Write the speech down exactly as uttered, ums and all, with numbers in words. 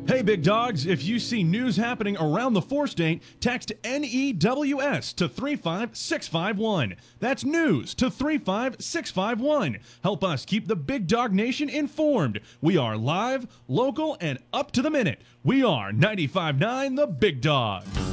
Hey, big dogs, if you see news happening around the four-state, text N E W S to three five six five one. That's news to three five six five one. Help us keep the Big Dog Nation informed. We are live, local, and up to the minute. We are ninety-five point nine The Big Dog.